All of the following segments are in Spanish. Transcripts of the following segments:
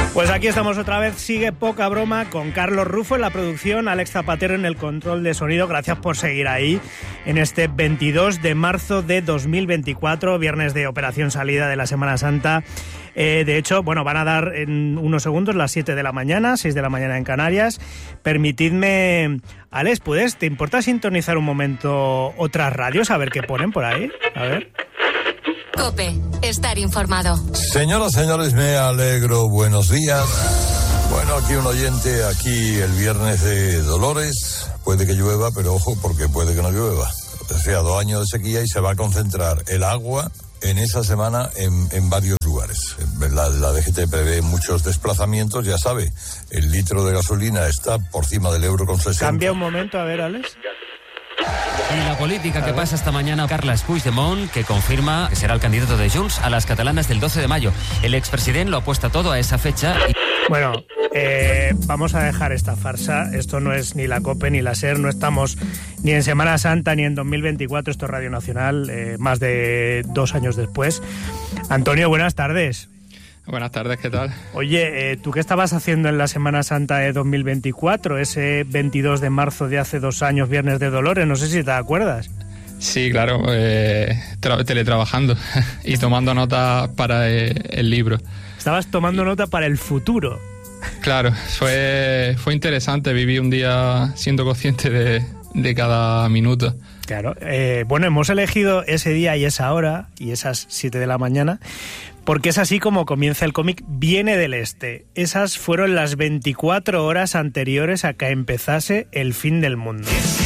Pues aquí estamos otra vez, sigue Poca Broma con Carlos Rufo en la producción, Alex Zapatero en el control de sonido. Gracias por seguir ahí en este 22 de marzo de 2024, viernes de operación salida de la Semana Santa. De hecho, bueno, van a dar en unos segundos las 7 de la mañana, 6 de la mañana en Canarias. Permitidme, Alex, ¿te importa sintonizar un momento otras radios? A ver qué ponen por ahí, a ver. COPE, estar informado. Señoras, señores, me alegro. Buenos días. Bueno, aquí un oyente, aquí el viernes de Dolores. Puede que llueva, pero ojo, porque puede que no llueva. O sea, 2 años de sequía y se va a concentrar el agua en esa semana en varios lugares. La DGT prevé muchos desplazamientos, ya sabe, el litro de gasolina está por encima del €1,60. Cambia un momento, a ver, Alex. Y la política que pasa esta mañana, Carles Puigdemont, que confirma que será el candidato de Junts a las catalanas del 12 de mayo. El expresidente lo apuesta todo a esa fecha. Bueno, vamos a dejar esta farsa. Esto no es ni la COPE ni la SER, no estamos ni en Semana Santa ni en 2024, esto es Radio Nacional, más de 2 años después. Antonio, buenas tardes. Buenas tardes, ¿qué tal? Oye, ¿tú qué estabas haciendo en la Semana Santa de 2024, ese 22 de marzo de hace 2 años, Viernes de Dolores? No sé si te acuerdas. Sí, claro, teletrabajando y tomando notas para el libro. Estabas tomando nota para el futuro. Claro, fue interesante, viví un día siendo consciente de cada minuto. Claro, bueno, hemos elegido ese día y esa hora y esas 7 de la mañana porque es así como comienza el cómic Viene del Este. Esas fueron las 24 horas anteriores a que empezase el fin del mundo.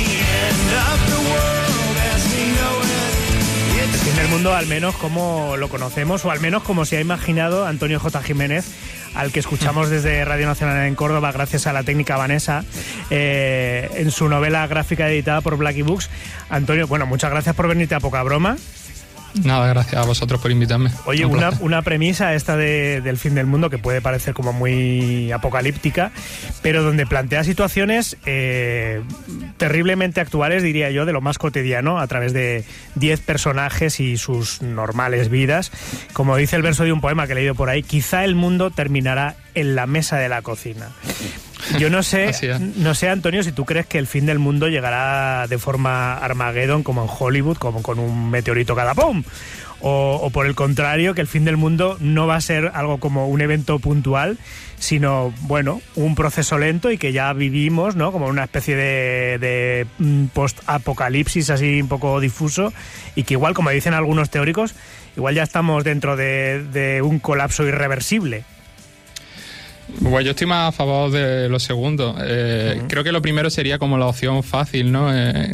El fin del mundo, al menos como lo conocemos, o al menos como se ha imaginado Antonio J. Jiménez, al que escuchamos desde Radio Nacional en Córdoba gracias a la técnica Vanessa, en su novela gráfica editada por Blackie Books. Antonio, bueno, muchas gracias por venirte a Poca Broma. Nada, gracias a vosotros por invitarme. Oye, una premisa esta del fin del mundo que puede parecer como muy apocalíptica, pero donde plantea situaciones terriblemente actuales, diría yo, de lo más cotidiano, a través de 10 personajes y sus normales vidas. Como dice el verso de un poema que he leído por ahí, quizá el mundo terminará en la mesa de la cocina. Yo no sé, Antonio, si tú crees que el fin del mundo llegará de forma Armageddon, como en Hollywood, como con un meteorito cada ¡pum! O por el contrario, que el fin del mundo no va a ser algo como un evento puntual, sino, bueno, un proceso lento y que ya vivimos, ¿no? Como una especie de post-apocalipsis así un poco difuso y que igual, como dicen algunos teóricos, igual ya estamos dentro de un colapso irreversible. Bueno, yo estoy más a favor de lo segundo. Creo que lo primero sería como la opción fácil, ¿no?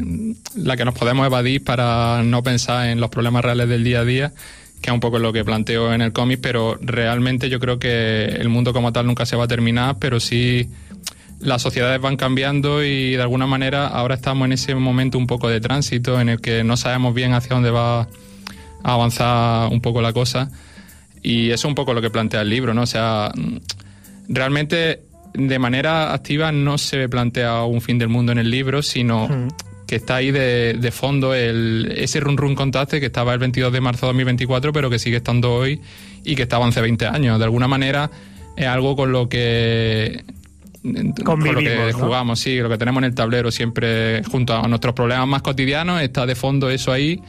La que nos podemos evadir para no pensar en los problemas reales del día a día, que es un poco lo que planteo en el cómic, pero realmente yo creo que el mundo como tal nunca se va a terminar, pero sí las sociedades van cambiando y de alguna manera ahora estamos en ese momento un poco de tránsito en el que no sabemos bien hacia dónde va a avanzar un poco la cosa, y eso es un poco lo que plantea el libro, ¿no? O sea, realmente de manera activa no se plantea un fin del mundo en el libro, sino que está ahí de fondo ese run run contaste que estaba el 22 de marzo de 2024, pero que sigue estando hoy y que estaba hace 20 años. De alguna manera es algo con lo que jugamos, ¿no? Sí, lo que tenemos en el tablero siempre junto a nuestros problemas más cotidianos, está de fondo eso ahí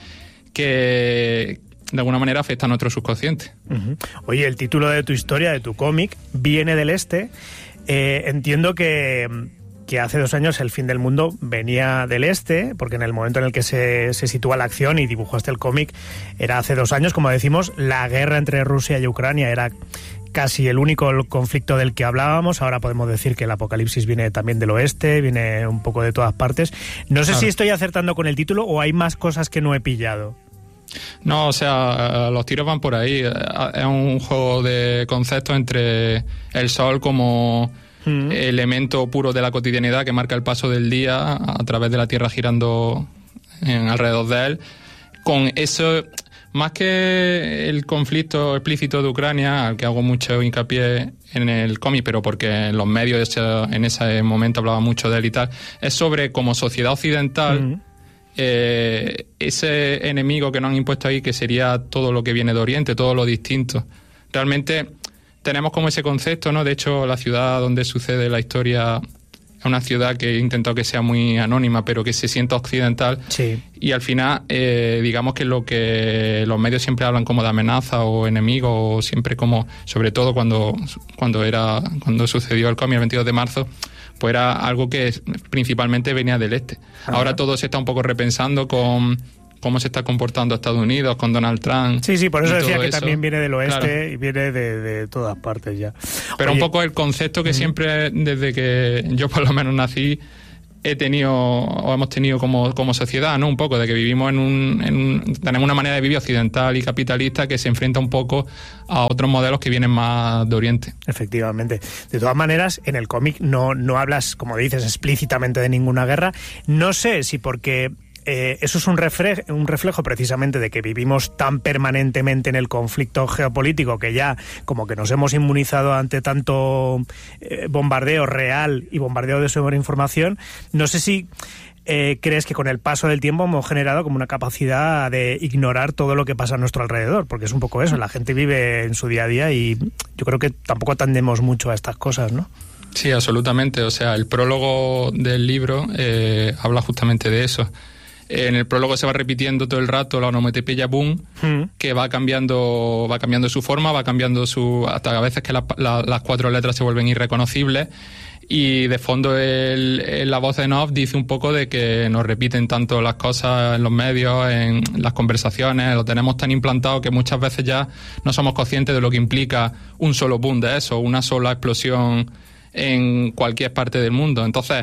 que de alguna manera afecta a nuestro subconsciente. Oye, el título de tu historia, de tu cómic, Viene del Este. Entiendo que hace 2 años el fin del mundo venía del Este, porque en el momento en el que se sitúa la acción y dibujaste el cómic era hace 2 años, como decimos, la guerra entre Rusia y Ucrania era casi el único conflicto del que hablábamos. Ahora podemos decir que el apocalipsis viene también del oeste, viene un poco de todas partes. No sé si estoy acertando con el título o hay más cosas que no he pillado. No, o sea, los tiros van por ahí. Es un juego de conceptos entre el sol como elemento puro de la cotidianidad que marca el paso del día a través de la Tierra girando alrededor de él. Con eso, más que el conflicto explícito de Ucrania, al que hago mucho hincapié en el cómic, pero porque en los medios en ese momento hablaba mucho de él y tal, es sobre como sociedad occidental... ese enemigo que nos han impuesto ahí, que sería todo lo que viene de Oriente, todo lo distinto. Realmente tenemos como ese concepto, ¿no? De hecho, la ciudad donde sucede la historia es una ciudad que he intentado que sea muy anónima, pero que se sienta occidental. Sí. Y al final, digamos que lo que los medios siempre hablan como de amenaza o enemigo, o siempre como, sobre todo cuando sucedió el cómic el 22 de marzo, pues era algo que principalmente venía del este. Ajá. Ahora todo se está un poco repensando con cómo se está comportando Estados Unidos con Donald Trump. Sí, por eso decía que también viene del oeste, claro. Y viene de todas partes ya. Pero un poco el concepto que siempre, desde que yo por lo menos nací, hemos tenido como sociedad, ¿no? Un poco de que vivimos tenemos una manera de vivir occidental y capitalista que se enfrenta un poco a otros modelos que vienen más de Oriente. Efectivamente. De todas maneras, en el cómic no hablas, como dices, explícitamente de ninguna guerra. No sé si porque eso es un reflejo precisamente de que vivimos tan permanentemente en el conflicto geopolítico que ya como que nos hemos inmunizado ante tanto bombardeo real y bombardeo de sobreinformación. No sé si crees que con el paso del tiempo hemos generado como una capacidad de ignorar todo lo que pasa a nuestro alrededor, porque es un poco eso, la gente vive en su día a día y yo creo que tampoco atendemos mucho a estas cosas, ¿no? Sí, absolutamente. O sea, el prólogo del libro habla justamente de eso. En el prólogo se va repitiendo todo el rato la onomatopeya boom, que va cambiando su forma, va cambiando hasta a veces que las 4 letras se vuelven irreconocibles, y de fondo la voz en off dice un poco de que nos repiten tanto las cosas en los medios, en las conversaciones, lo tenemos tan implantado que muchas veces ya no somos conscientes de lo que implica un solo boom de eso, una sola explosión en cualquier parte del mundo. Entonces,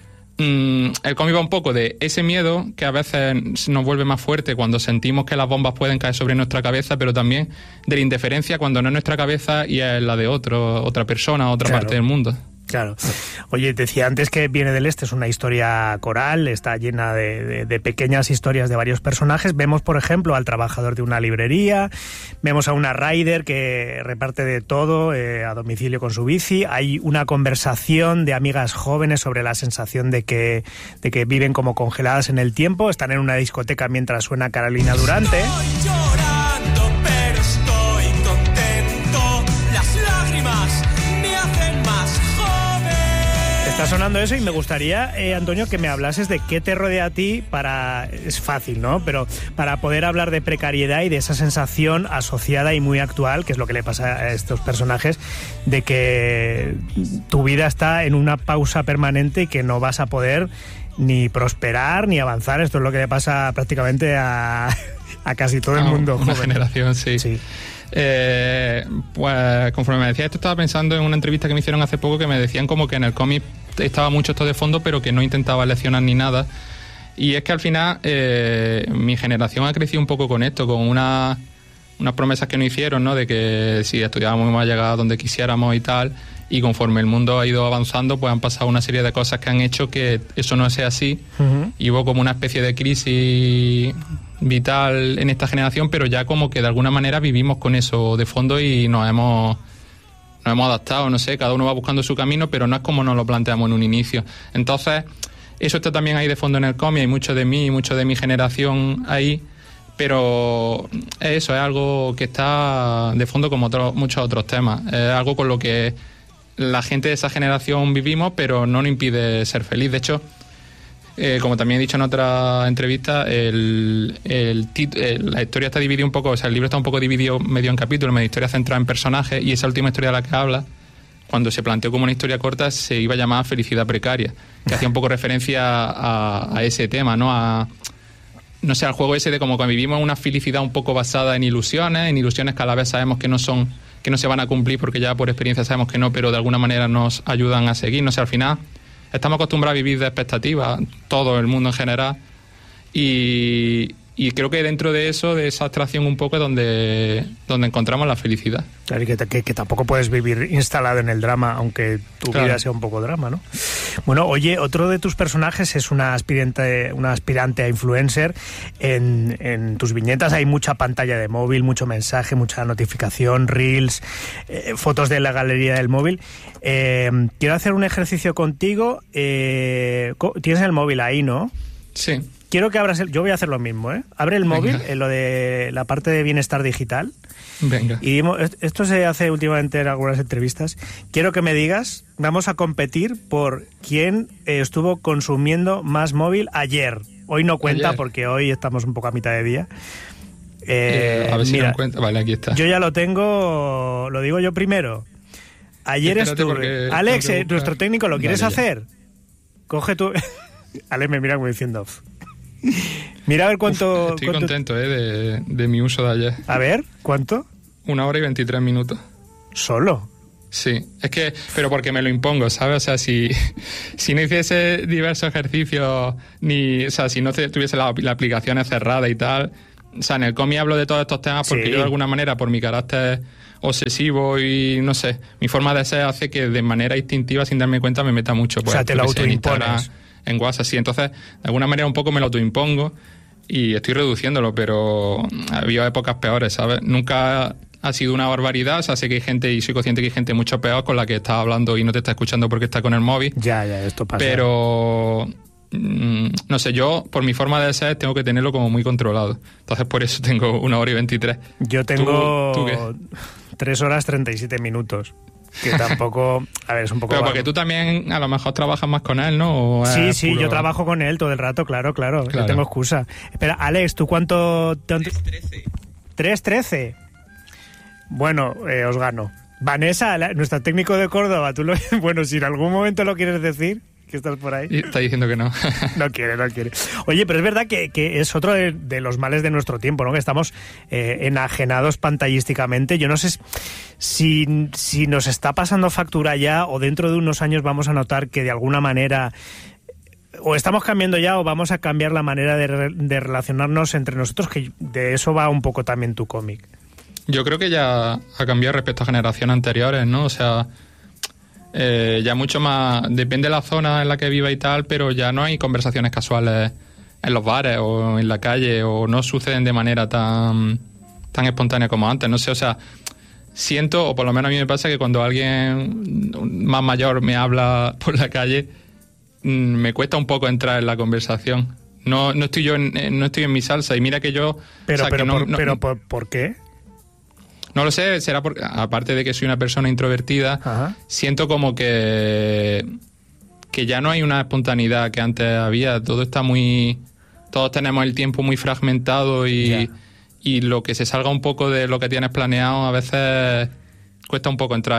el cómic va un poco de ese miedo que a veces nos vuelve más fuerte cuando sentimos que las bombas pueden caer sobre nuestra cabeza, pero también de la indiferencia cuando no es nuestra cabeza y es la de otra persona, otra parte del mundo. Claro. Oye, decía antes que viene del este, es una historia coral, está llena de pequeñas historias de varios personajes. Vemos, por ejemplo, al trabajador de una librería, vemos a una rider que reparte de todo a domicilio con su bici. Hay una conversación de amigas jóvenes sobre la sensación de que viven como congeladas en el tiempo. Están en una discoteca mientras suena Carolina Durante. Estoy llorando, pero estoy contento. Las lágrimas me hacen más joven. Está sonando eso y me gustaría, Antonio, que me hablases de qué te rodea a ti es fácil, ¿no? Pero para poder hablar de precariedad y de esa sensación asociada y muy actual, que es lo que le pasa a estos personajes, de que tu vida está en una pausa permanente y que no vas a poder ni prosperar ni avanzar. Esto es lo que le pasa prácticamente a casi todo el mundo una joven. Generación, sí. Pues conforme me decía esto, estaba pensando en una entrevista que me hicieron hace poco, que me decían como que en el cómic estaba mucho esto de fondo, pero que no intentaba leccionar ni nada. Y es que al final mi generación ha crecido un poco con esto, con unas promesas que nos hicieron, ¿no? De que si estudiábamos íbamos a llegar a donde quisiéramos y tal. Y conforme el mundo ha ido avanzando, pues han pasado una serie de cosas que han hecho que eso no sea así. Y hubo como una especie de crisis vital en esta generación, pero ya como que de alguna manera vivimos con eso de fondo y nos hemos adaptado, no sé, cada uno va buscando su camino, pero no es como nos lo planteamos en un inicio. Entonces, eso está también ahí de fondo en el cómic, hay mucho de mí y mucho de mi generación ahí, pero eso es algo que está de fondo como muchos otros temas. Es algo con lo que la gente de esa generación vivimos, pero no nos impide ser feliz. De hecho, como también he dicho en otra entrevista, la historia está dividida un poco, o sea, el libro está un poco dividido medio en capítulos, medio historia centrada en personajes, y esa última historia de la que habla, cuando se planteó como una historia corta, se iba a llamar Felicidad Precaria, que hacía un poco referencia a ese tema, ¿no? No sé, al juego ese de como que vivimos una felicidad un poco basada en ilusiones que a la vez sabemos que no se van a cumplir porque ya por experiencia sabemos que no, pero de alguna manera nos ayudan a seguir. No sé, al final estamos acostumbrados a vivir de expectativas, todo el mundo en general, y creo que dentro de eso, de esa abstracción un poco, es donde encontramos la felicidad. Claro, y que tampoco puedes vivir instalado en el drama, aunque tu vida sea un poco drama, ¿no? Bueno, oye, otro de tus personajes es una aspirante a influencer. En tus viñetas hay mucha pantalla de móvil, mucho mensaje, mucha notificación, reels, fotos de la galería del móvil. Quiero hacer un ejercicio contigo. Tienes el móvil ahí, ¿no? Sí. Quiero que abras yo voy a hacer lo mismo, ¿eh? Abre el móvil, lo de la parte de bienestar digital, Venga. Y esto se hace últimamente en algunas entrevistas. Quiero que me digas, vamos a competir por quién estuvo consumiendo más móvil ayer. Hoy no cuenta porque hoy estamos un poco a mitad de día. A ver si lo encuentro. Vale, aquí está. Yo ya lo tengo, lo digo yo primero. Ayer estuve... Alex, nuestro técnico, ¿lo quieres hacer? Coge tu... Alex me mira como diciendo... Mira a ver cuánto... Estoy contento de mi uso de ayer. A ver, ¿cuánto? 1 hora y 23 minutos. ¿Solo? Sí, es que... Pero porque me lo impongo, ¿sabes? O sea, si no hiciese diversos ejercicios, o sea, si no tuviese la aplicación cerrada y tal... O sea, en el cómic hablo de todos estos temas porque yo de alguna manera, por mi carácter obsesivo y, no sé, mi forma de ser hace que de manera instintiva, sin darme cuenta, me meta mucho. Pues, o sea, te lo autoimpones. En WhatsApp, sí. Entonces, de alguna manera un poco me lo autoimpongo y estoy reduciéndolo, pero había épocas peores, ¿sabes? Nunca ha sido una barbaridad. O sea, sé que hay gente, y soy consciente que hay gente mucho peor con la que estás hablando y no te está escuchando porque está con el móvil. Ya, esto pasa. Pero... no sé, yo por mi forma de ser tengo que tenerlo como muy controlado. Entonces por eso tengo 1 hora y 23. Yo tengo ¿Tú qué? 3 horas 37 minutos. Que tampoco... A ver, es un poco... Pero porque tú también a lo mejor trabajas más con él, ¿no? ¿O sí, yo trabajo con él todo el rato, claro. Yo tengo excusa. Espera, Alex, ¿tú cuánto...? 3.13. 3.13. Bueno, os gano. Vanessa, nuestra técnico de Córdoba, bueno, si en algún momento lo quieres decir... que estás por ahí. Está diciendo que no. No quiere. Oye, pero es verdad que es otro de los males de nuestro tiempo, ¿no? Que estamos enajenados pantallísticamente. Yo no sé si nos está pasando factura ya o dentro de unos años vamos a notar que de alguna manera o estamos cambiando ya o vamos a cambiar la manera de relacionarnos entre nosotros, que de eso va un poco también tu cómic. Yo creo que ya ha cambiado respecto a generaciones anteriores, ¿no? O sea... ya mucho más, depende de la zona en la que viva y tal, pero ya no hay conversaciones casuales en los bares o en la calle, o no suceden de manera tan espontánea como antes, no sé, o sea, siento, o por lo menos a mí me pasa que cuando alguien más mayor me habla por la calle, me cuesta un poco entrar en la conversación. No estoy en mi salsa, y mira que yo... Pero, o sea, ¿por qué? No lo sé, será porque, aparte de que soy una persona introvertida, Ajá. siento como que ya no hay una espontaneidad que antes había. Todo está muy... Todos tenemos el tiempo muy fragmentado y lo que se salga un poco de lo que tienes planeado a veces cuesta un poco entrar.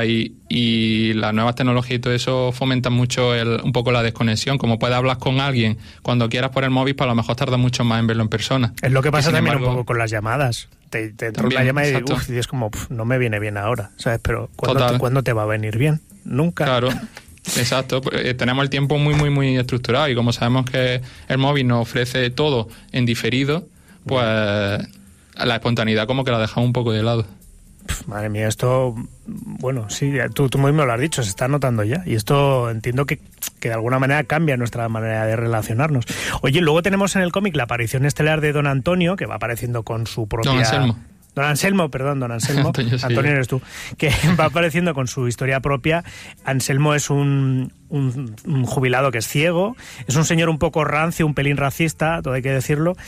Y las nuevas tecnologías y todo eso fomentan mucho un poco la desconexión. Como puedes hablar con alguien cuando quieras por el móvil, pues a lo mejor tarda mucho más en verlo en persona. Es lo que pasa también embargo, un poco con las llamadas. Te entra una llamada y es como, no me viene bien ahora, ¿sabes? Pero ¿cuándo te va a venir bien? Nunca. Claro, exacto. Tenemos el tiempo muy, muy, muy estructurado, y como sabemos que el móvil nos ofrece todo en diferido, pues la espontaneidad como que la dejamos un poco de lado. Madre mía, esto, bueno, sí, tú mismo lo has dicho, se está notando ya. Y esto entiendo que de alguna manera cambia nuestra manera de relacionarnos. Oye, luego tenemos en el cómic la aparición estelar de Don Antonio, que va apareciendo con su propia... Don Anselmo. Antonio eres tú. Que va apareciendo con su historia propia. Anselmo es un jubilado que es ciego, es un señor un poco rancio, un pelín racista, todo hay que decirlo.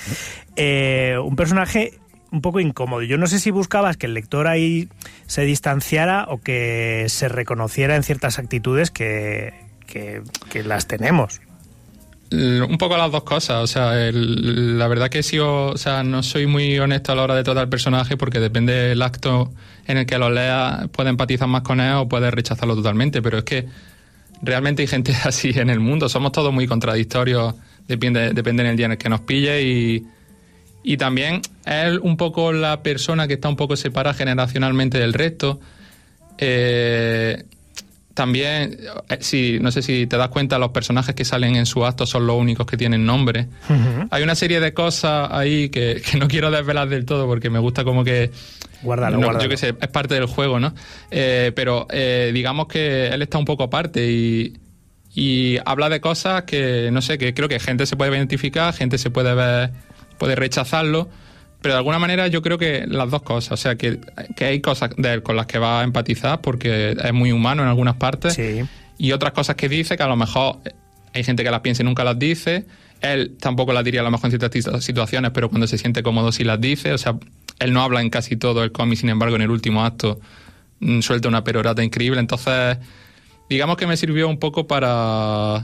Un personaje... un poco incómodo. Yo no sé si buscabas que el lector ahí se distanciara o que se reconociera en ciertas actitudes que las tenemos. Un poco las dos cosas. O sea, la verdad que no soy muy honesto a la hora de tratar el personaje, porque depende del acto en el que lo leas, puedes empatizar más con él o puedes rechazarlo totalmente, pero es que realmente hay gente así en el mundo. Somos todos muy contradictorios, depende en el día en el que nos pille, y también es un poco la persona que está un poco separada generacionalmente del resto. También, no sé si te das cuenta, los personajes que salen en su acto son los únicos que tienen nombre. Uh-huh. Hay una serie de cosas ahí que no quiero desvelar del todo, porque me gusta como que... Guárdalo. Yo qué sé, es parte del juego, ¿no? Pero digamos que él está un poco aparte y habla de cosas que, no sé, que creo que gente se puede identificar, gente se puede ver... puede rechazarlo, pero de alguna manera yo creo que las dos cosas, o sea, que hay cosas de él con las que va a empatizar porque es muy humano en algunas partes, sí. Y otras cosas que dice que a lo mejor hay gente que las piensa y nunca las dice, él tampoco las diría a lo mejor en ciertas situaciones, pero cuando se siente cómodo sí las dice, o sea, él no habla en casi todo el cómic, sin embargo en el último acto suelta una perorata increíble. Entonces, digamos que me sirvió un poco para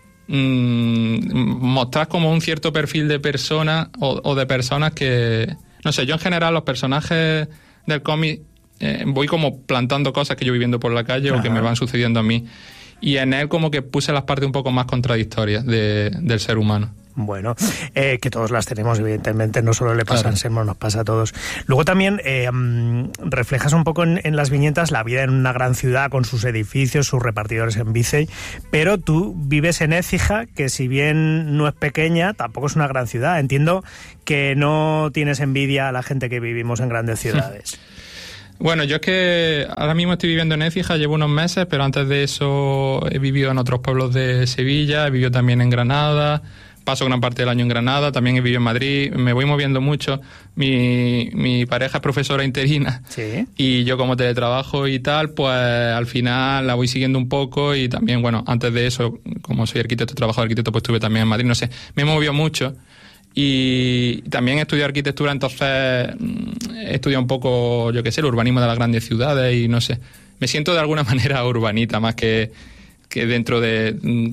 mostrar como un cierto perfil de persona o de personas que... No sé, yo en general los personajes del cómic voy como plantando cosas que yo viviendo por la calle o que me van sucediendo a mí. Y en él como que puse las partes un poco más contradictorias del ser humano. Bueno, que todos las tenemos, evidentemente, no solo le pasa a Anselmo, nos pasa a todos. Luego también reflejas un poco en las viñetas la vida en una gran ciudad con sus edificios, sus repartidores en bici, pero tú vives en Écija, que si bien no es pequeña, tampoco es una gran ciudad. Entiendo que no tienes envidia a la gente que vivimos en grandes ciudades. Bueno, yo es que ahora mismo estoy viviendo en Écija, llevo unos meses, pero antes de eso he vivido en otros pueblos de Sevilla, he vivido también en Granada, paso gran parte del año en Granada, también he vivido en Madrid, me voy moviendo mucho. Mi pareja es profesora interina, ¿sí? Y yo como teletrabajo y tal, pues al final la voy siguiendo un poco y también, bueno, antes de eso, como soy arquitecto, trabajo de arquitecto, pues estuve también en Madrid, no sé, me he movido mucho. Y también he estudiado arquitectura, entonces he estudiado un poco, yo qué sé, el urbanismo de las grandes ciudades y no sé. Me siento de alguna manera urbanita más que dentro de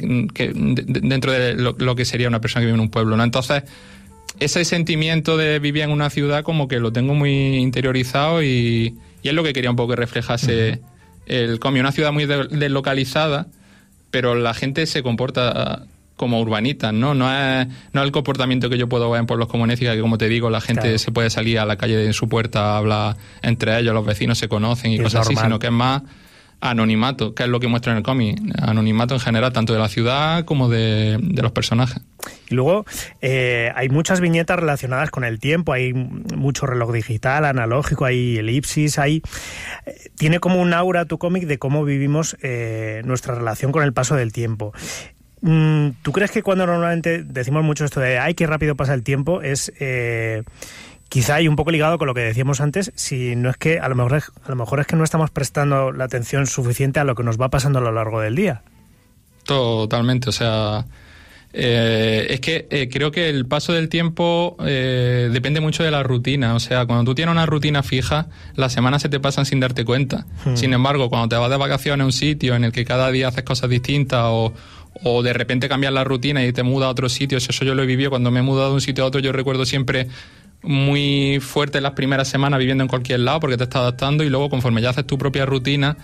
lo que sería una persona que vive en un pueblo, ¿no? Entonces, ese sentimiento de vivir en una ciudad como que lo tengo muy interiorizado y es lo que quería un poco que reflejase el cómic. Una ciudad muy deslocalizada, pero la gente se comporta como urbanitas, ¿no? No es el comportamiento que yo puedo ver en pueblos como Écija, que como te digo, la gente se puede salir a la calle de su puerta, habla entre ellos, los vecinos se conocen y cosas así, sino que es más anonimato, que es lo que muestra en el cómic. Anonimato en general, tanto de la ciudad como de los personajes. Y luego hay muchas viñetas relacionadas con el tiempo, hay mucho reloj digital, analógico, hay elipsis, tiene como un aura tu cómic de cómo vivimos nuestra relación con el paso del tiempo. ¿Tú crees que cuando normalmente decimos mucho esto de ¡ay, qué rápido pasa el tiempo! Es quizá y un poco ligado con lo que decíamos antes, si no es que a lo mejor es que no estamos prestando la atención suficiente a lo que nos va pasando a lo largo del día? Totalmente, o sea, es que creo que el paso del tiempo depende mucho de la rutina. O sea, cuando tú tienes una rutina fija, las semanas se te pasan sin darte cuenta. Sin embargo, cuando te vas de vacaciones a un sitio en el que cada día haces cosas distintas o de repente cambias la rutina y te mudas a otro sitio, eso yo lo he vivido. Cuando me he mudado de un sitio a otro, yo recuerdo siempre muy fuerte las primeras semanas viviendo en cualquier lado porque te estás adaptando, y luego conforme ya haces tu propia rutina,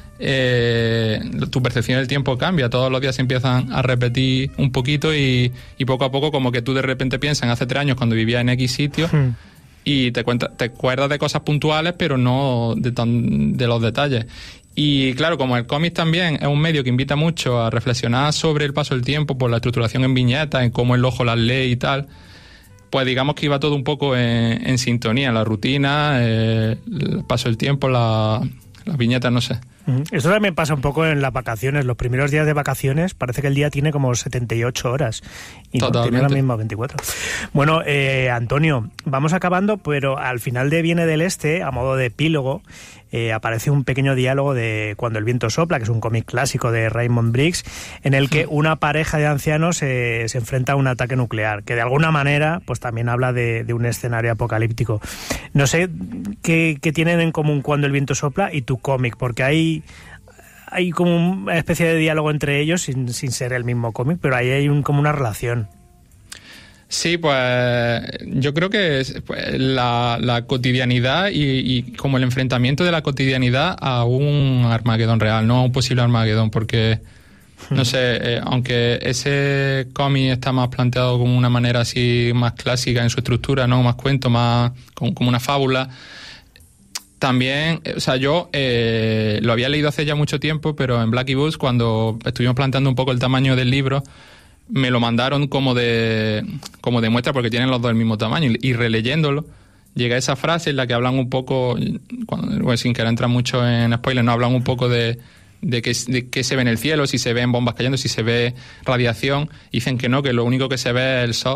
tu percepción del tiempo cambia. Todos los días se empiezan a repetir un poquito y poco a poco como que tú de repente piensas en hace 3 años cuando vivía en X sitio y te acuerdas de cosas puntuales pero no de los detalles. Y claro, como el cómic también es un medio que invita mucho a reflexionar sobre el paso del tiempo por la estructuración en viñetas, en cómo el ojo las lee y tal, pues digamos que iba todo un poco en sintonía, la rutina, el paso del tiempo, las viñetas, no sé. Esto también pasa un poco en las vacaciones. Los primeros días de vacaciones parece que el día tiene como 78 horas y no tiene la misma 24. Bueno, Antonio, vamos acabando, pero al final de Viene del Este, a modo de epílogo, aparece un pequeño diálogo de Cuando el viento sopla, que es un cómic clásico de Raymond Briggs, en el que una pareja de ancianos se enfrenta a un ataque nuclear, que de alguna manera pues también habla de un escenario apocalíptico. No sé qué tienen en común Cuando el viento sopla y tu cómic, porque hay como una especie de diálogo entre ellos sin ser el mismo cómic, pero ahí hay como una relación. Sí, pues yo creo que es la cotidianidad y como el enfrentamiento de la cotidianidad a un Armagedón real, no a un posible Armagedón, porque, no sé, aunque ese cómic está más planteado como una manera así más clásica en su estructura, no más cuento, más como una fábula, también, o sea, yo lo había leído hace ya mucho tiempo, pero en Blackie Books, cuando estuvimos planteando un poco el tamaño del libro, me lo mandaron como de muestra porque tienen los dos el mismo tamaño, y releyéndolo llega esa frase en la que hablan un poco, sin querer entrar mucho en spoilers, no hablan un poco de qué se ve en el cielo, si se ven bombas cayendo, si se ve radiación. Dicen que no, que lo único que se ve es el sol,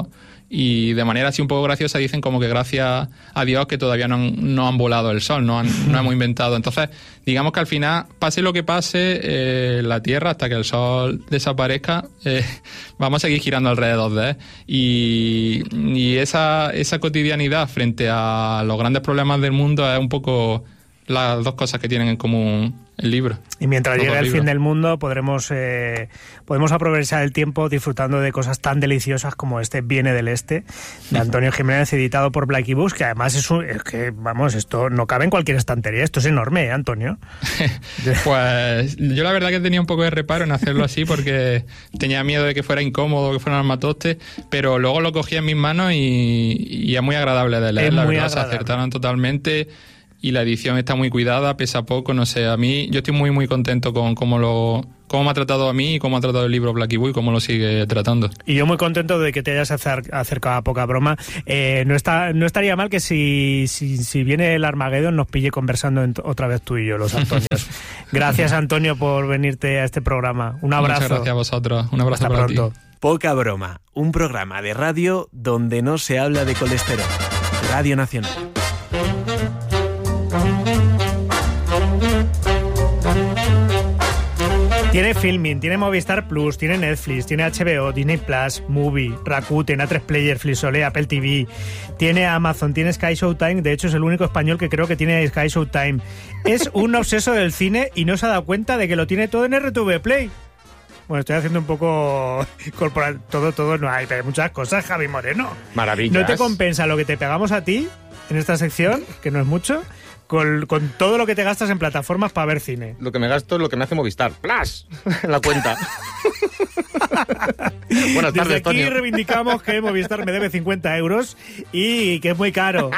y de manera así un poco graciosa dicen como que gracias a Dios que todavía no han volado el sol, no hemos inventado. Entonces, digamos que al final, pase lo que pase, la Tierra, hasta que el sol desaparezca, vamos a seguir girando alrededor de él. Y esa cotidianidad frente a los grandes problemas del mundo es un poco las dos cosas que tienen en común el libro. Y mientras llegue el fin del mundo podemos aprovechar el tiempo disfrutando de cosas tan deliciosas como este Viene del Este, de Antonio Jiménez, editado por Blackie Books, que además es que, vamos, esto no cabe en cualquier estantería, esto es enorme, Antonio. Pues yo la verdad que tenía un poco de reparo en hacerlo así porque tenía miedo de que fuera incómodo, que fuera un armatoste, pero luego lo cogí en mis manos y es muy agradable de leer, la verdad, se acertaron totalmente. Y la edición está muy cuidada, pesa poco, no sé, a mí yo estoy muy muy contento con cómo me ha tratado a mí y cómo ha tratado el libro Blackie Boy, cómo lo sigue tratando. Y yo muy contento de que te hayas acercado a Poca Broma. No estaría mal que si viene el Armageddon nos pille conversando otra vez tú y yo, los Antonios. Gracias, Antonio, por venirte a este programa. Un abrazo. Muchas gracias a vosotros. Un abrazo. Hasta pronto. Poca Broma, un programa de radio donde no se habla de colesterol. Radio Nacional. Tiene Filmin, tiene Movistar Plus, tiene Netflix, tiene HBO, Disney Plus, Movie, Rakuten, A3 Player, Flixolé, Apple TV, tiene Amazon, tiene Sky Showtime, de hecho es el único español que creo que tiene Sky Showtime. Es un obseso del cine y no se ha dado cuenta de que lo tiene todo en RTV Play. Bueno, estoy haciendo un poco corporal, todo no hay, pero hay muchas cosas, Javi Moreno. Maravillas. ¿No te compensa lo que te pegamos a ti en esta sección, que no es mucho, con todo lo que te gastas en plataformas para ver cine? Lo que me gasto es lo que me hace Movistar. ¡Plas! En la cuenta. Buenas tardes, desde aquí Toño. Reivindicamos que Movistar me debe 50 euros y que es muy caro.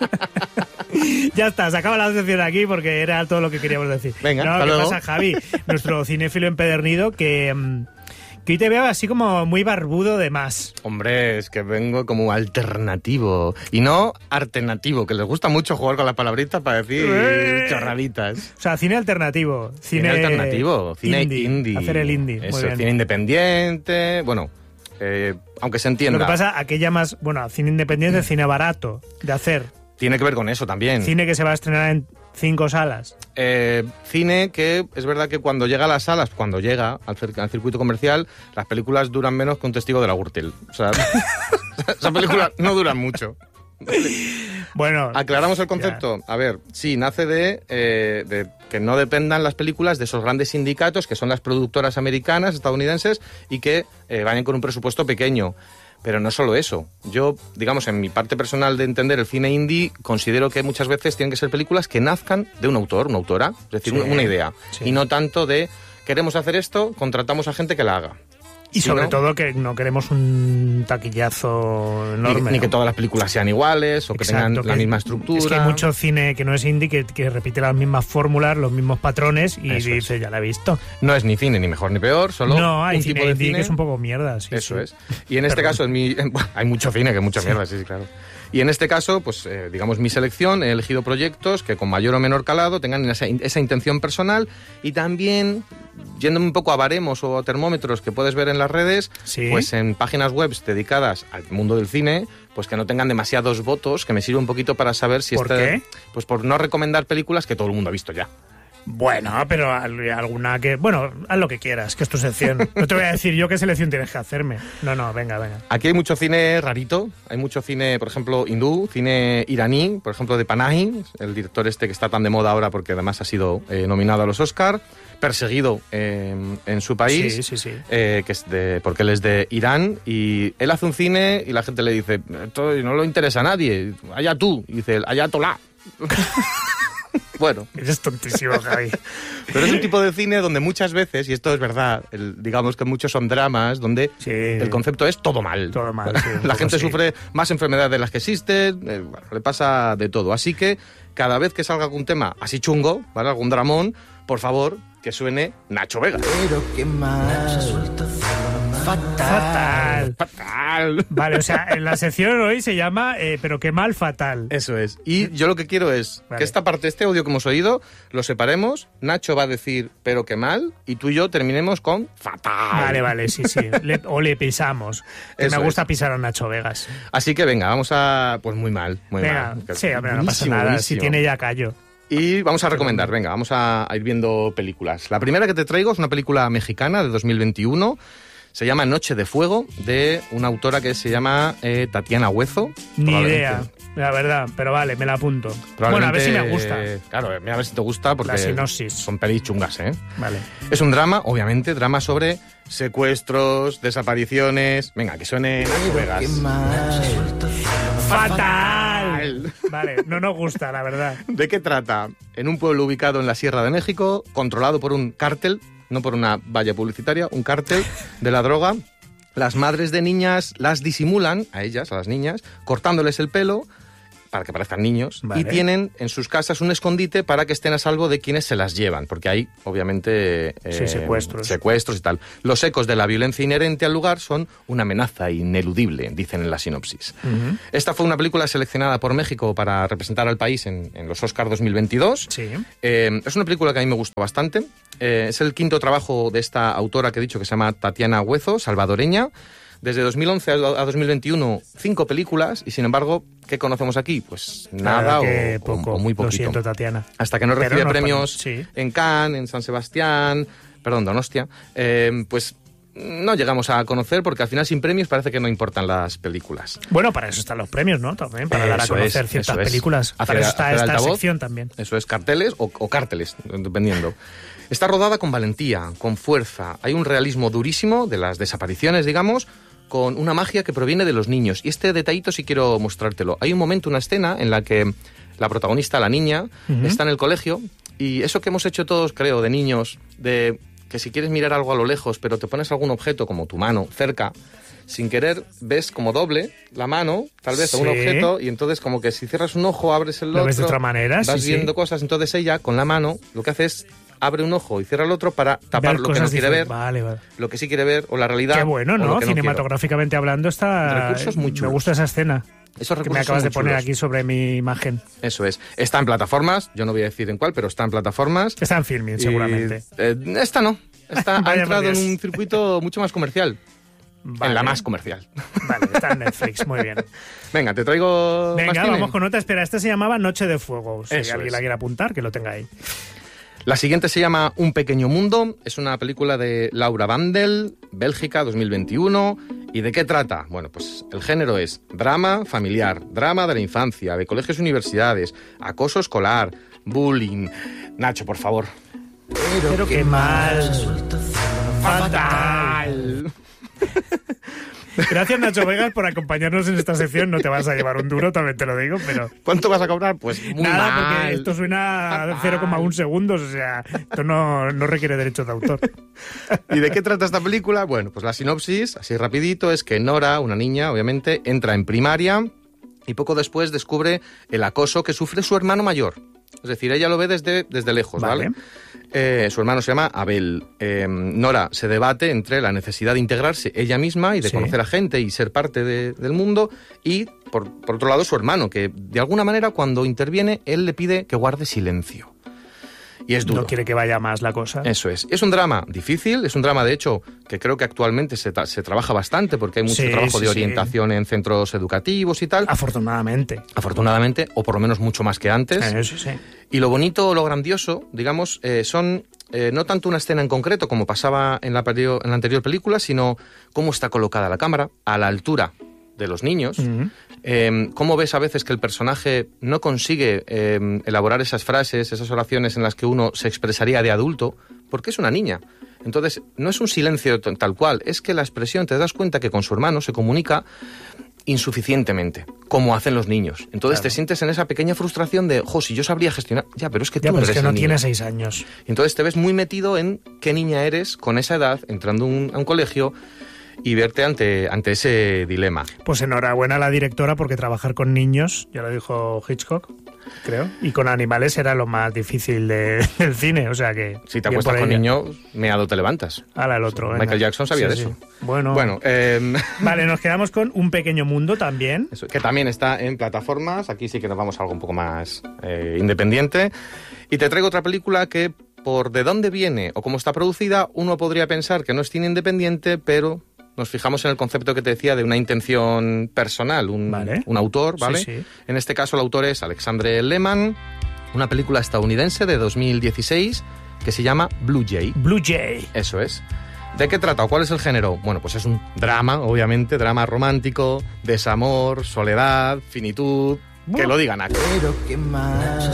Ya está, se acaba la sección aquí porque era todo lo que queríamos decir. Venga, hasta ¿qué luego. pasa, Javi? Nuestro cinéfilo empedernido que hoy te veo así como muy barbudo de más. Hombre, es que vengo como alternativo y no alternativo, que les gusta mucho jugar con las palabritas para decir chorraditas. O sea, cine alternativo. Cine alternativo, cine indie. Hacer el indie. Eso, muy bien. cine independiente, bueno, aunque se entienda. Lo que pasa, aquella más, bueno, cine independiente, cine barato de hacer. Tiene que ver con eso también. Cine que se va a estrenar en 5 salas. Cine que es verdad que cuando llega a las salas, cuando llega al circuito comercial, las películas duran menos que Un testigo de la Gürtel. O sea, esas películas no duran mucho. Bueno, aclaramos el concepto. Ya. A ver, sí, nace de que no dependan las películas de esos grandes sindicatos que son las productoras americanas, estadounidenses, y que vayan con un presupuesto pequeño. Pero no solo eso. Yo, digamos, en mi parte personal de entender el cine indie, considero que muchas veces tienen que ser películas que nazcan de un autor, una autora, es decir, una idea. Sí. Y no tanto de, queremos hacer esto, contratamos a gente que la haga. Y sobre todo que no queremos un taquillazo enorme. Ni que todas las películas sean iguales o que tengan la misma estructura. Es que hay mucho cine que no es indie que repite las mismas fórmulas, los mismos patrones y eso dice, ya la he visto. No es ni cine ni mejor ni peor, solo no, hay un cine tipo de indie cine que es un poco mierda. Sí, eso es. Y en este caso, hay mucho cine que es mucha mierda, sí, claro. Y en este caso, pues digamos, mi selección, he elegido proyectos que con mayor o menor calado tengan esa intención personal y también, yéndome un poco a baremos o a termómetros que puedes ver en las redes, ¿sí? Pues en páginas web dedicadas al mundo del cine, pues que no tengan demasiados votos, que me sirve un poquito para saber si... ¿Por qué? Pues por no recomendar películas que todo el mundo ha visto ya. Bueno, pero alguna que... Bueno, haz lo que quieras, que es tu sección. No te voy a decir yo qué selección tienes que hacerme. No, venga. Aquí hay mucho cine rarito. Hay mucho cine, por ejemplo, hindú, cine iraní, por ejemplo, de Panahi, el director este que está tan de moda ahora porque además ha sido nominado a los Oscar, perseguido en su país, sí. Que es porque él es de Irán, y él hace un cine y la gente le dice, esto no le interesa a nadie, allá tú, y dice, ayatolá. Bueno. Eres tontísimo, Javi. Pero es un tipo de cine donde muchas veces, y esto es verdad, digamos que muchos son dramas donde el concepto es todo mal. Todo mal, sí, la gente sufre más enfermedades de las que existen, le pasa de todo. Así que cada vez que salga algún tema así chungo, ¿vale? Algún dramón, por favor, que suene Nacho Vega. Pero qué mal. Fatal. Vale, o sea, en la sección hoy se llama Pero qué mal, fatal. Eso es. Y yo lo que quiero es que esta parte, este audio que hemos oído, lo separemos. Nacho va a decir pero qué mal y tú y yo terminemos con fatal. Vale, sí. Le pisamos. Que me gusta pisar a Nacho Vegas. Así que venga, vamos a... Pues muy mal, muy venga, mal. Sí, hombre, no pasa nada. Buenísimo. Si tiene ya callo. Y vamos a recomendar, venga, vamos a ir viendo películas. La primera que te traigo es una película mexicana de 2021. Se llama Noche de Fuego, de una autora que se llama Tatiana Huezo. Ni idea, la verdad, pero vale, me la apunto. Bueno, a ver si me gusta. Claro, a ver si te gusta porque la sinopsis. Son pelis chungas, ¿eh? Vale. Es un drama, obviamente, drama sobre secuestros, desapariciones... Venga, que suene Las Vegas. ¡Fatal! Vale, no nos gusta, la verdad. ¿De qué trata? En un pueblo ubicado en la Sierra de México, controlado por un cártel, no por una valla publicitaria, un cártel de la droga. Las madres de niñas las disimulan, a ellas, a las niñas, cortándoles el pelo para que parezcan niños, vale. Y tienen en sus casas un escondite para que estén a salvo de quienes se las llevan, porque hay, obviamente, secuestros y tal. Los ecos de la violencia inherente al lugar son una amenaza ineludible, dicen en la sinopsis. Uh-huh. Esta fue una película seleccionada por México para representar al país en los Oscars 2022. Sí. Es una película que a mí me gustó bastante. Es el quinto trabajo de esta autora que he dicho, que se llama Tatiana Huezo, salvadoreña. Desde 2011 a 2021, 5 películas, y sin embargo, ¿qué conocemos aquí? Pues nada o muy poquito. Lo siento, Tatiana. Hasta que no recibe premios en Cannes, en San Sebastián, Donostia, pues no llegamos a conocer, porque al final sin premios parece que no importan las películas. Bueno, para eso están los premios, ¿no? También, para dar a conocer ciertas películas. Para eso está esta sección también. Eso es, carteles o cárteles, dependiendo. Está rodada con valentía, con fuerza. Hay un realismo durísimo de las desapariciones, digamos, con una magia que proviene de los niños. Y este detallito sí quiero mostrártelo. Hay un momento, una escena en la que la protagonista, la niña, está en el colegio, y eso que hemos hecho todos, creo, de niños, de que si quieres mirar algo a lo lejos, pero te pones algún objeto como tu mano cerca, sin querer ves como doble la mano, tal vez, a un objeto, y entonces como que si cierras un ojo, abres el otro. Lo ves de otra manera, vas viendo cosas. Entonces ella, con la mano, lo que hace es abre un ojo y cierra el otro para tapar lo que no quiere ver, lo que sí quiere ver, o la realidad. Qué bueno, ¿no? Cinematográficamente hablando está... Recursos muy chulos. Me gusta esa escena. Esos que me acabas de poner aquí sobre mi imagen. Eso es. Está en plataformas, yo no voy a decir en cuál, pero está en plataformas. Está en Filmin, seguramente. Esta no. Ha entrado en un circuito mucho más comercial. Vale. En la más comercial. Vale, está en Netflix, muy bien. Venga, te traigo... Venga, vamos con otra. Espera, esta se llamaba Noche de Fuego. Si alguien la quiere apuntar, que lo tenga ahí. La siguiente se llama Un pequeño mundo. Es una película de Laura Vandel, Bélgica, 2021. ¿Y de qué trata? Bueno, pues el género es drama familiar, drama de la infancia, de colegios y universidades, acoso escolar, bullying... Nacho, por favor. Pero qué mal. Fatal. Gracias, Nacho Vegas, por acompañarnos en esta sección. No te vas a llevar un duro, también te lo digo, pero... ¿Cuánto vas a cobrar? Pues muy nada, mal. Porque esto suena a 0,1 segundos, o sea, esto no requiere derechos de autor. ¿Y de qué trata esta película? Bueno, pues la sinopsis, así rapidito, es que Nora, una niña, obviamente, entra en primaria y poco después descubre el acoso que sufre su hermano mayor. Es decir, ella lo ve desde lejos, ¿vale? Su hermano se llama Abel. Nora se debate entre la necesidad de integrarse ella misma y de conocer a gente y ser parte del mundo, y por otro lado su hermano, que de alguna manera cuando interviene él le pide que guarde silencio. Y es duro. No quiere que vaya más la cosa. Eso es. Es un drama difícil, es un drama, de hecho, que creo que actualmente se trabaja bastante, porque hay mucho trabajo de orientación en centros educativos y tal. Afortunadamente. Afortunadamente, o por lo menos mucho más que antes. Eso sí. Y lo bonito, lo grandioso, digamos, son no tanto una escena en concreto, como pasaba en la anterior película, sino cómo está colocada la cámara, a la altura de los niños. Uh-huh. Cómo ves a veces que el personaje no consigue elaborar esas frases, esas oraciones en las que uno se expresaría de adulto, porque es una niña. Entonces, no es un silencio tal cual, es que la expresión, te das cuenta que con su hermano se comunica insuficientemente, como hacen los niños. Entonces te sientes en esa pequeña frustración de, si yo sabría gestionar... Ya, pero es que tú no eres es que no niño. Tienes 6 años. Entonces te ves muy metido en qué niña eres con esa edad, entrando a un colegio, y verte ante ese dilema. Pues enhorabuena a la directora, porque trabajar con niños, ya lo dijo Hitchcock, creo. Y con animales era lo más difícil del cine, o sea que... Si te bien acuestas por con ella. niños, meado te levantas. Ahora el otro. Michael venga. Jackson sabía de Sí, eso. sí. Bueno, vale, nos quedamos con Un pequeño mundo también. Eso, que también está en plataformas. Aquí sí que nos vamos a algo un poco más independiente. Y te traigo otra película que, por de dónde viene o cómo está producida, uno podría pensar que no es cine independiente, pero nos fijamos en el concepto que te decía de una intención personal, un autor, ¿vale? Sí, sí. En este caso el autor es Alexandre Lehmann, una película estadounidense de 2016 que se llama Blue Jay. Blue Jay. Eso es. ¿De qué trata o cuál es el género? Bueno, pues es un drama, obviamente, drama romántico, desamor, soledad, finitud... Que lo digan aquí. Pero qué mal.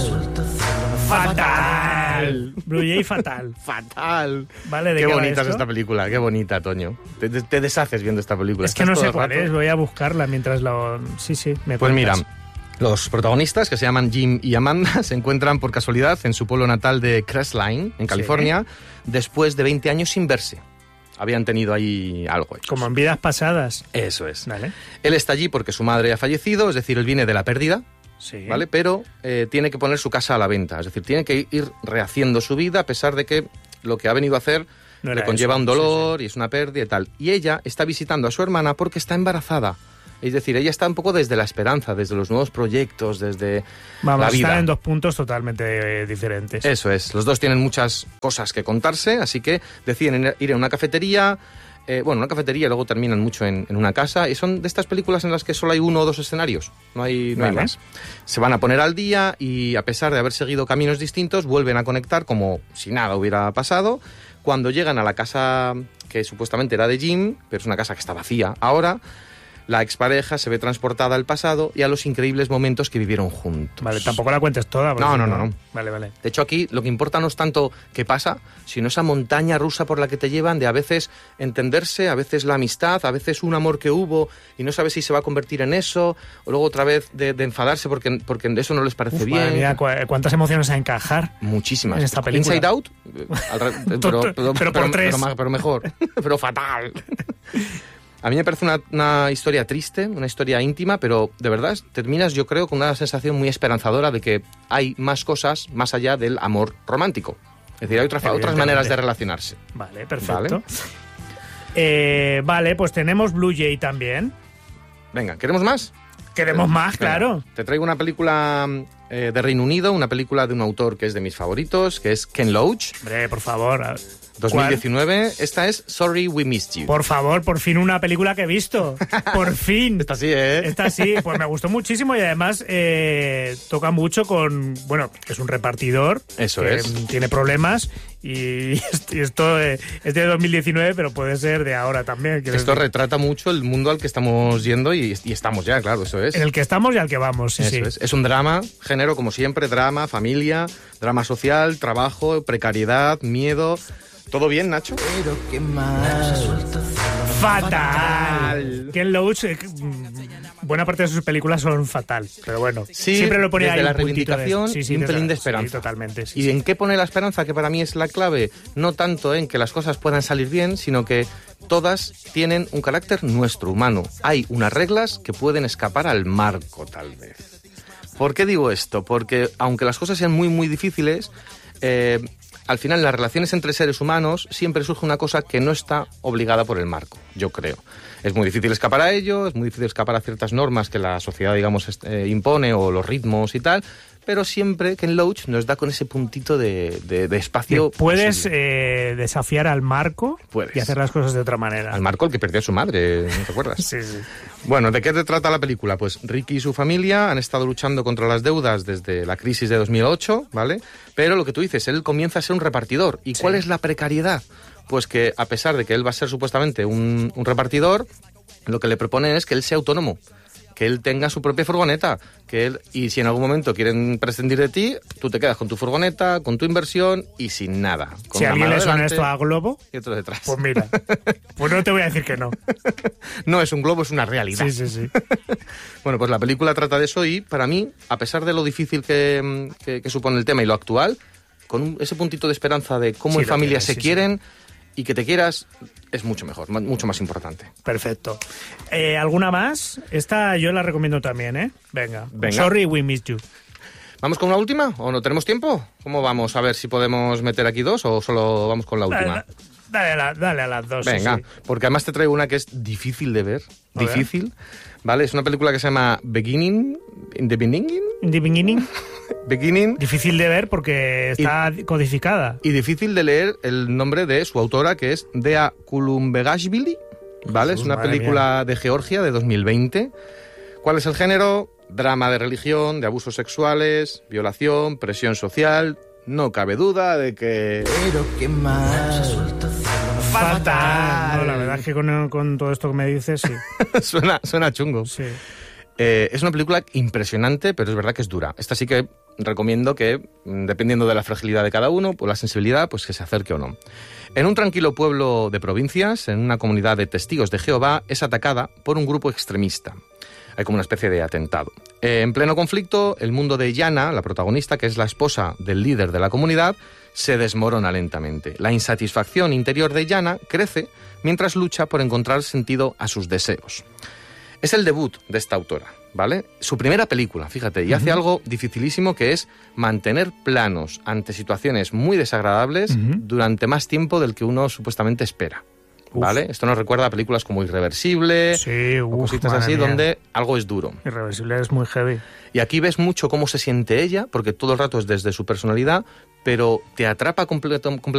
Fatal. Blue Jay fatal. Fatal. Vale, ¿de qué qué va bonita es esto? esta película, qué bonita, Toño. Te deshaces viendo esta película. Es que Estás no todo sé el cuál rato- es, voy a buscarla mientras lo... Sí, me Pues mira, cuentas. los protagonistas, que se llaman Jim y Amanda, se encuentran por casualidad en su pueblo natal de Crestline, en California, después de 20 años sin verse. Habían tenido ahí algo. ellos. Como en vidas pasadas. Eso es. Vale. Él está allí porque su madre ha fallecido, es decir, él viene de la pérdida, Sí. ¿vale? Pero tiene que poner su casa a la venta, es decir, tiene que ir rehaciendo su vida a pesar de que lo que ha venido a hacer No le era conlleva eso, un dolor y es una pérdida y tal. Y ella está visitando a su hermana porque está embarazada. Es decir, ella está un poco desde la esperanza, desde los nuevos proyectos, desde Vamos, la vida. están en dos puntos totalmente diferentes. Eso es, los dos tienen muchas cosas que contarse, así que deciden ir a una cafetería, una cafetería y luego terminan mucho en una casa, y son de estas películas en las que solo hay uno o dos escenarios, no hay Vale. más. Se van a poner al día y a pesar de haber seguido caminos distintos, vuelven a conectar como si nada hubiera pasado. Cuando llegan a la casa que supuestamente era de Jim, pero es una casa que está vacía ahora, la expareja se ve transportada al pasado y a los increíbles momentos que vivieron juntos. Vale, tampoco la cuentes toda. porque No, si no. Vale. De hecho, aquí lo que importa no es tanto qué pasa, sino esa montaña rusa por la que te llevan de a veces entenderse, a veces la amistad, a veces un amor que hubo y no sabes si se va a convertir en eso, o luego otra vez de enfadarse porque eso no les parece Uf, bien. madre mía, cuántas emociones a encajar. Muchísimas. En esta película. Inside Out, Pero por tres. pero mejor, pero fatal. A mí me parece una historia triste, una historia íntima, pero de verdad terminas, yo creo, con una sensación muy esperanzadora de que hay más cosas más allá del amor romántico. Es decir, hay otras maneras de relacionarse. Vale, perfecto. Vale, pues tenemos Blue Jay también. Venga, ¿queremos más? Queremos más, Venga, claro. Te traigo una película de Reino Unido, una película de un autor que es de mis favoritos, que es Ken Loach. Hombre, por favor. 2019. Esta es Sorry We Missed You. Por favor, por fin una película que he visto. Por fin. Esta sí, ¿eh? Esta sí, pues me gustó muchísimo y además toca mucho con... Bueno, es un repartidor. Eso que es. tiene problemas y esto es de 2019, pero puede ser de ahora también. Esto retrata mucho el mundo al que estamos yendo y estamos ya, claro, eso es. En el que estamos y al que vamos, sí, Eso sí. es un drama, género como siempre, drama, familia, drama social, trabajo, precariedad, miedo. ¿Todo bien, Nacho? Pero qué mal. ¡Fatal! Ken Loach, buena parte de sus películas son fatal, pero bueno, Sí, siempre lo pone desde ahí la un puntito reivindicación y un desde pelín de sí, esperanza. totalmente, sí, ¿Y sí. en qué pone la esperanza? Que para mí es la clave. No tanto en que las cosas puedan salir bien, sino que todas tienen un carácter nuestro, humano. Hay unas reglas que pueden escapar al marco, tal vez. ¿Por qué digo esto? Porque aunque las cosas sean muy, muy difíciles, al final en las relaciones entre seres humanos siempre surge una cosa que no está obligada por el marco, yo creo. Es muy difícil escapar a ello, es muy difícil escapar a ciertas normas que la sociedad, digamos, impone o los ritmos y tal, pero siempre Ken Loach nos da con ese puntito de espacio. Puedes posible. desafiar al marco Puedes. y hacer las cosas de otra manera. Al Marco, el que perdió a su madre, ¿no te acuerdas? Sí, sí. Bueno, ¿de qué te trata la película? Pues Ricky y su familia han estado luchando contra las deudas desde la crisis de 2008, ¿vale? Pero lo que tú dices, él comienza a ser un repartidor. ¿Y cuál es la precariedad? Pues que a pesar de que él va a ser supuestamente un repartidor, lo que le proponen es que él sea autónomo, que él tenga su propia furgoneta, y si en algún momento quieren prescindir de ti, tú te quedas con tu furgoneta, con tu inversión y sin nada. Con Si una alguien mano le suena delante esto a Globo, y otro detrás. pues mira, pues no te voy a decir que no. No es un globo, es una realidad. Sí, sí, sí. Bueno, pues la película trata de eso y para mí, a pesar de lo difícil que supone el tema y lo actual, con ese puntito de esperanza de cómo Sí, en lo familia tiene, se sí, quieren y que te quieras, es mucho mejor, mucho más importante. Perfecto. ¿Alguna más? Esta yo la recomiendo también, ¿eh? Venga. Venga. Sorry, we missed you. ¿Vamos con una última o no tenemos tiempo? ¿Cómo vamos? A ver si podemos meter aquí 2 o solo vamos con la última. Dale a las 2. Venga, sí. porque además te traigo una que es difícil de ver. A ver. Difícil. ¿Vale? Es una película que se llama Beginning. In the Beginning. In the Beginning. Beginning. Difícil de ver porque está codificada. Y difícil de leer el nombre de su autora, que es Dea Kulumbegashvili. ¿Vale? Es una madre película de Georgia de 2020. ¿Cuál es el género? Drama de religión, de abusos sexuales, violación, presión social. No cabe duda de que... Pero qué mal. Fatal. No, la verdad es que con todo esto que me dices, sí. suena chungo. Sí. Es una película impresionante, pero es verdad que es dura. Esta sí que recomiendo que, dependiendo de la fragilidad de cada uno, o la sensibilidad, pues que se acerque o no. En un tranquilo pueblo de provincias, en una comunidad de testigos de Jehová, es atacada por un grupo extremista. Hay como una especie de atentado. En pleno conflicto, el mundo de Yana, la protagonista, que es la esposa del líder de la comunidad, se desmorona lentamente. La insatisfacción interior de Yana crece mientras lucha por encontrar sentido a sus deseos. Es el debut de esta autora, ¿vale? Su primera película, fíjate, y hace algo dificilísimo, que es mantener planos ante situaciones muy desagradables durante más tiempo del que uno supuestamente espera, ¿vale? Esto nos recuerda a películas como Irreversible, Sí, o cositas así, mía. donde algo es duro. Irreversible es muy heavy. Y aquí ves mucho cómo se siente ella, porque todo el rato es desde su personalidad, pero te atrapa completamente